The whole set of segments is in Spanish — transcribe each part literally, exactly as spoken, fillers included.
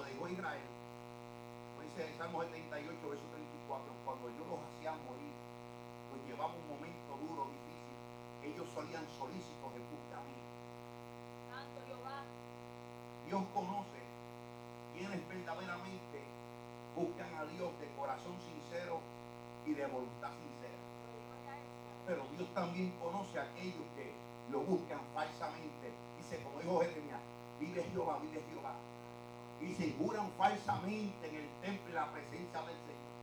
como dijo Israel, dice en Salmo setenta y ocho, verso treinta y cuatro, cuando yo los hacía morir, pues llevaba un momento duro, difícil, ellos solían solícitos en busca a mí. Santo Jehová. Dios conoce quienes verdaderamente buscan a Dios de corazón sincero y de voluntad sincera. Pero Dios también conoce a aquellos que lo buscan falsamente. Dice, como dijo Jeremías, vive Jehová, vive Jehová. Y se juran falsamente en el templo y la presencia del Señor.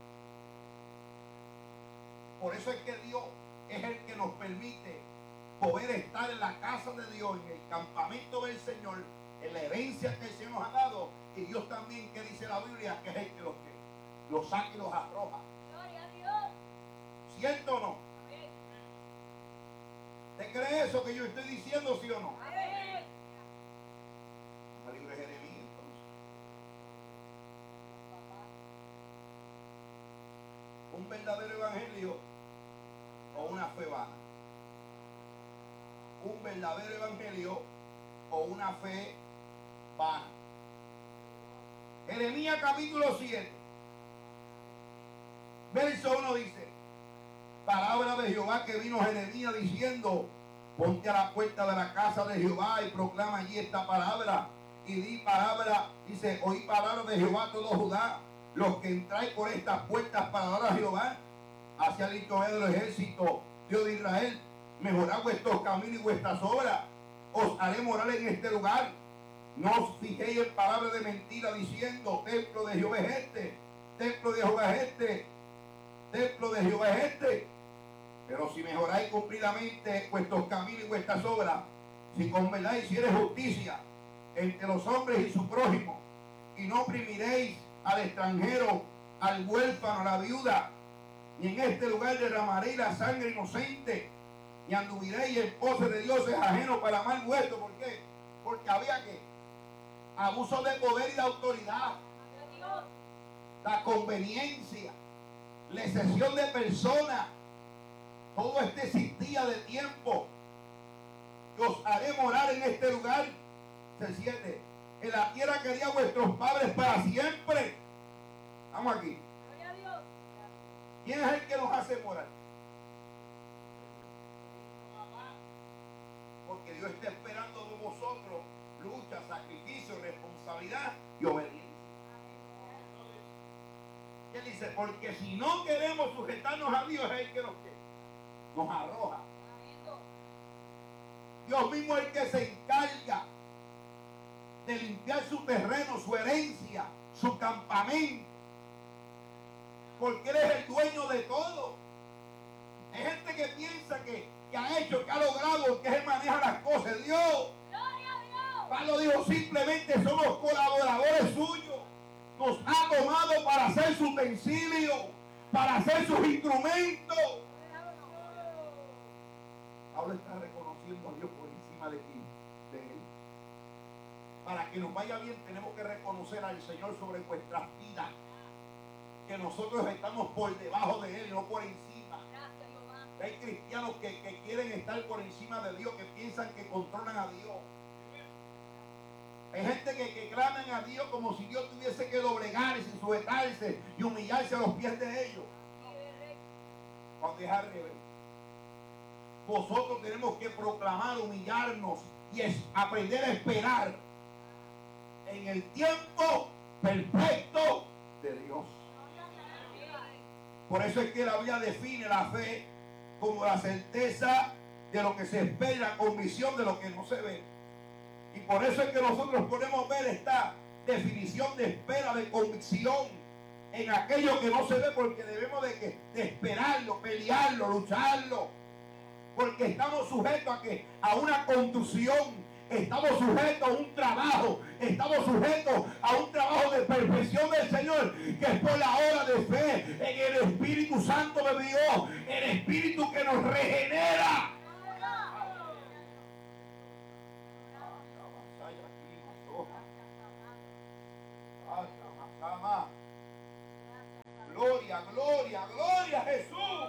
Por eso es que Dios es el que nos permite poder estar en la casa de Dios, en el campamento del Señor, en la herencia que el Señor nos ha dado. Y Dios también, que dice la Biblia, que es el que los, que los saca y los arroja. Gloria a Dios. ¿Cierto o no? Amén. ¿Te cree eso que yo estoy diciendo, sí o no? Amén. El libro de Jeremías, entonces. Un verdadero evangelio o una fe vana. Un verdadero evangelio o una fe vana. Jeremías capítulo siete, verso uno dice: palabra de Jehová que vino Jeremías diciendo, ponte a la puerta de la casa de Jehová y proclama allí esta palabra. Y di palabra, dice, oí palabra de Jehová todo Judá, los que entráis por estas puertas para dar a Jehová, hacia el Jehová del ejército, Dios de Israel, mejorad vuestros caminos y vuestras obras, os haré morar en este lugar. No os fijéis en palabras de mentira diciendo, templo de Jehová es este, templo de Jehová es este, templo de Jehová es este. Pero si mejoráis cumplidamente vuestros caminos y vuestras obras, si con verdad hiciereis justicia entre los hombres y su prójimo, y no oprimiréis al extranjero, al huérfano, a la viuda, ni en este lugar derramaréis la sangre inocente, ni anduviréis en pose de dioses ajenos para mal vuestro. ¿Por qué? Porque había que abuso de poder y de autoridad, la conveniencia, la excesión de personas. Todo esto existía de tiempo. Yo os haré morar en este lugar. Se siente en la tierra que di a vuestros padres para siempre. Vamos aquí. ¿Quién es el que nos hace morar? Porque Dios está esperando de vosotros lucha, sacrificio, responsabilidad y obediencia. ¿Qué dice? Porque si no queremos sujetarnos a Dios, es el que nos, nos arroja. Dios mismo es el que se encarga de limpiar su terreno, su herencia, su campamento. Porque Él es el dueño de todo. Hay gente que piensa que, que ha hecho, que ha logrado, que Él maneja las cosas. Dios. Pablo dijo, simplemente somos colaboradores suyos. Nos ha tomado para ser su utensilio, para ser sus instrumentos. Pablo está reconociendo a Dios por encima de ti, de Él. Para que nos vaya bien, tenemos que reconocer al Señor sobre nuestras vidas. Que nosotros estamos por debajo de Él, no por encima. Hay cristianos que, que quieren estar por encima de Dios, que piensan que controlan a Dios. Hay gente que, que claman a Dios como si Dios tuviese que doblegarse, sujetarse y humillarse a los pies de ellos. Cuando es al revés. Vosotros tenemos que proclamar, humillarnos y es aprender a esperar en el tiempo perfecto de Dios. Por eso es que la Biblia define la fe como la certeza de lo que se espera, la convicción de lo que no se ve. Y por eso es que nosotros podemos ver esta definición de espera, de convicción en aquello que no se ve, porque debemos de, que, de esperarlo, pelearlo, lucharlo. Porque estamos sujetos a, que, a una construcción, estamos sujetos a un trabajo, estamos sujetos a un trabajo de perfección del Señor, que es por la obra de fe en el Espíritu Santo de Dios, el Espíritu que nos regenera. Gloria, gloria, gloria a Jesús.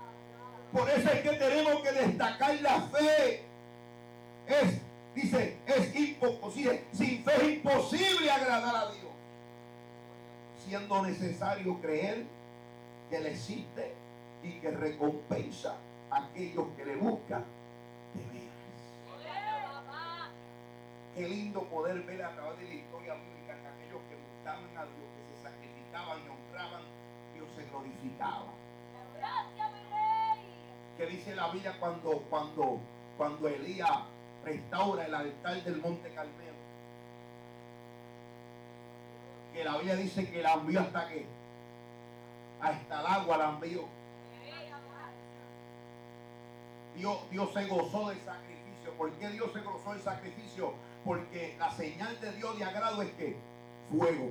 Por eso es que tenemos que destacar la fe. Es, dice, que es imposible, sin fe es imposible agradar a Dios. Siendo necesario creer que Él existe y que recompensa a aquellos que le buscan de veras. Qué lindo poder ver a través de la historia bíblica que aquellos que buscaban a Dios, que se sacrificaban y honraban, Dios se glorificaba. Que dice la Biblia cuando, cuando, cuando Elías restaura el altar del monte Carmelo, que la Biblia dice que la envió hasta que hasta el agua la envió. Dios, Dios se gozó del sacrificio. ¿Por qué Dios se gozó del sacrificio? Porque la señal de Dios de agrado es que fuego.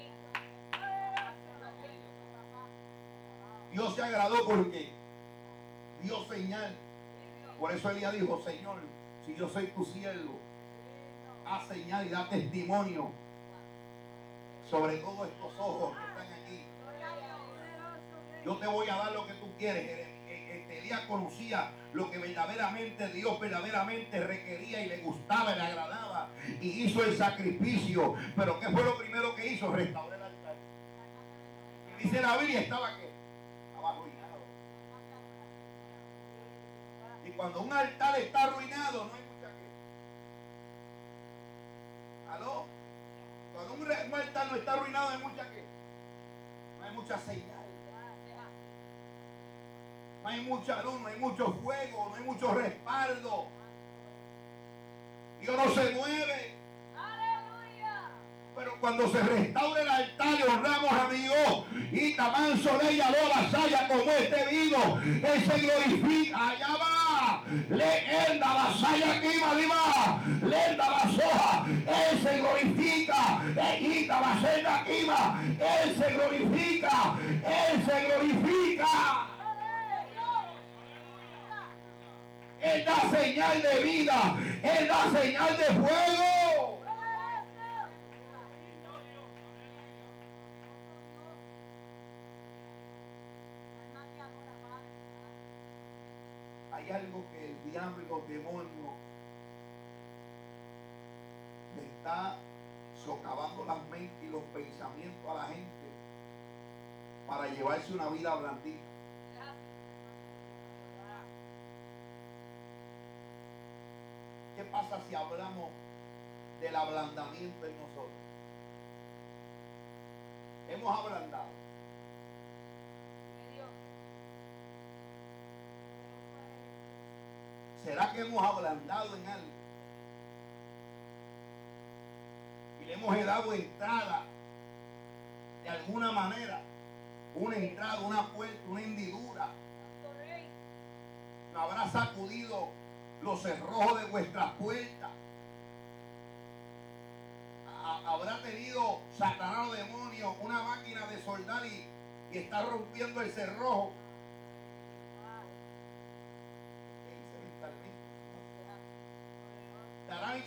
Dios se agradó porque dio señal. Por eso Elías dijo: Señor, si yo soy tu siervo, haz señal y da testimonio sobre todos estos ojos que están aquí. Yo te voy a dar lo que tú quieres. Elías conocía lo que verdaderamente Dios verdaderamente requería y le gustaba y le agradaba, y hizo el sacrificio. Pero ¿qué fue lo primero que hizo? Restaurar el altar. Y dice la Biblia, estaba ¿qué? Estaba arruinado. Y cuando un altar está arruinado, no hay mucha que. ¿Aló? Cuando un, un altar no está arruinado, no hay mucha que. No hay mucha señal. No hay mucha luz, no hay mucho fuego, no hay mucho respaldo. Dios no se mueve. ¡Aleluya! Pero cuando se restaura el altar y honramos a Dios, y tamán soleil lo vasalla como este vino, Él se glorifica. Allá va. Le enda vasalla quima, diva. Le enda vasoja. Él se glorifica. Ejita vasella quima. Él se glorifica. Él se glorifica. Él da señal de vida. Él da señal de fuego. Hay algo que el diablo y los demonios le está socavando las mentes y los pensamientos a la gente para llevarse una vida blandita. ¿Qué pasa si hablamos del ablandamiento en nosotros? Hemos ablandado. ¿Será que hemos ablandado en algo? Y le hemos dado entrada de alguna manera, una entrada, una puerta, una hendidura. ¿No habrá sacudido los cerrojos de vuestras puertas? ¿Habrá tenido Satanás o demonio una máquina de soldar y, y está rompiendo el cerrojo? Estarán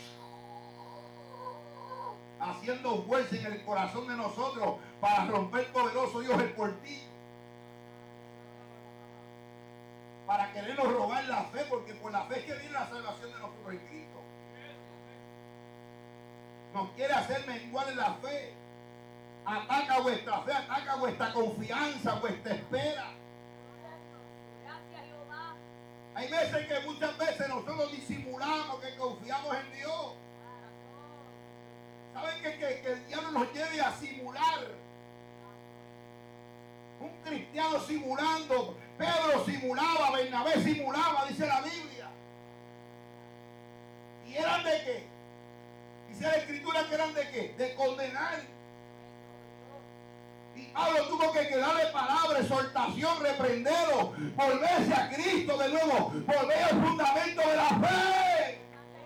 haciendo fuerza en el corazón de nosotros para romper poderoso Dios el portillo, para querernos robar la fe, porque por la fe es que viene la salvación de nosotros en Cristo. Nos quiere hacer menguar en la fe. Ataca vuestra fe, ataca vuestra confianza, vuestra espera. Hay veces que muchas veces nosotros disimulamos que confiamos en Dios. ¿Saben que, que, que el diablo nos lleve a simular? Un cristiano simulando. Pedro simulaba, Bernabé simulaba, dice la Biblia. ¿Y eran de qué? Dice la Escritura que eran de qué? De condenar. Y Pablo tuvo que darle palabra, exhortación, reprenderlo, volverse a Cristo de nuevo, volver al fundamento de la fe.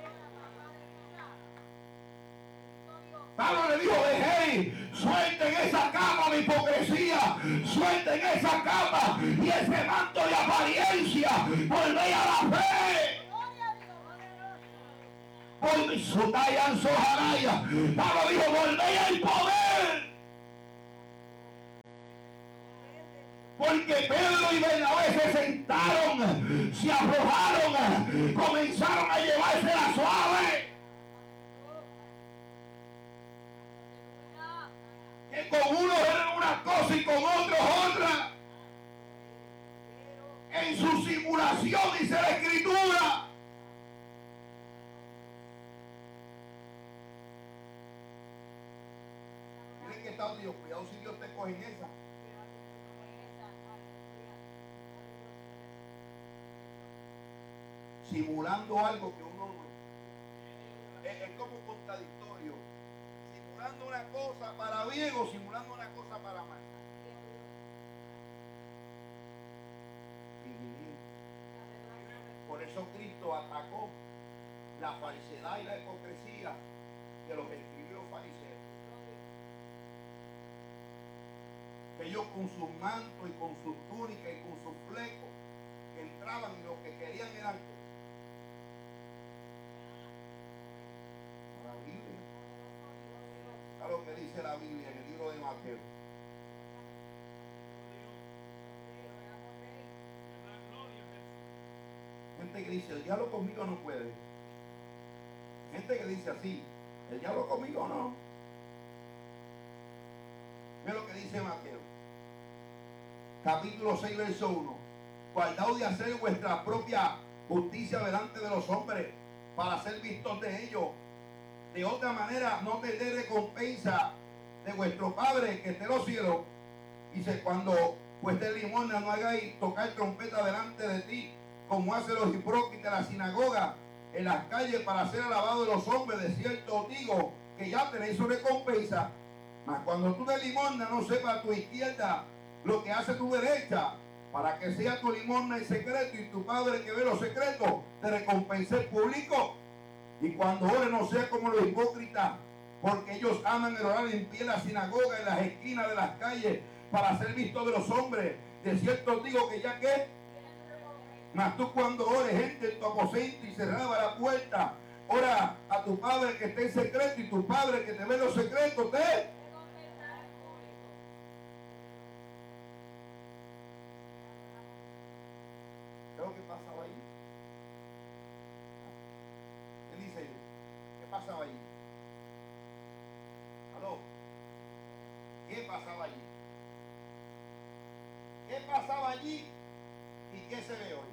Pablo le dijo: dejé, suelten esa capa de hipocresía, suelten esa capa y ese manto de apariencia, volver a la fe. Por su talla sojaraya. Pablo dijo: volver al poder. Porque Pedro y Bernabé se sentaron, se aflojaron, comenzaron a llevársela suave. y con otros honra. En su simulación dice la Escritura. Miren que está Dios, cuidado si Dios te coge en esa. Simulando algo que uno no es, es como contradictorio. Simulando una cosa para bien o simulando una cosa para mal. Por eso Cristo atacó la falsedad y la hipocresía de los escribas fariseos. Ellos con sus mantos y con sus túnicas y con sus flecos entraban y lo que querían era la Biblia. ¿Sabes lo que dice la Biblia en el libro de Mateo? Gente que dice, el diablo conmigo no puede. Gente que dice así, el diablo conmigo no. Mira lo que dice Mateo. Capítulo seis, verso uno. Guardaos de hacer vuestra propia justicia delante de los hombres para ser vistos de ellos. De otra manera no tendré recompensa de vuestro Padre que esté en los cielos. Dice, cuando pues de limosna no hagáis tocar trompeta delante de ti, como hacen los hipócritas en la sinagoga, en las calles, para ser alabado de los hombres. De cierto os digo que ya tenéis su recompensa. Mas cuando tú de limosna no sepa a tu izquierda lo que hace tu derecha, para que sea tu limosna en secreto, y tu Padre que ve los secretos te recompense en público. Y cuando ores no sea como los hipócritas, porque ellos aman el orar en pie en la sinagoga, en las esquinas de las calles, para ser vistos de los hombres. De cierto os digo que ya que mas tú cuando ores, gente en tu aposento y cerraba la puerta, ora a tu Padre que esté en secreto, y tu Padre que te ve en los secretos te... ¿Sabes lo que pasaba ahí? ¿Qué dice? ¿Qué pasaba allí? ¿Aló? ¿Qué pasaba allí? ¿Qué pasaba allí y qué se ve hoy?